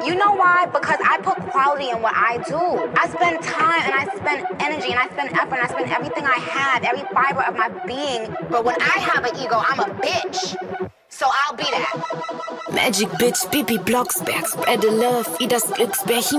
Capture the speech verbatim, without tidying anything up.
You know why? Because I put quality in what I do. I spend time and I spend energy and I spend effort and I spend everything I have, every fiber of my being. But when I have an ego, I'm a bitch. So I'll be that. Magic Bitch, Bibi Blocksberg, spread the love wie das Glücksbärchen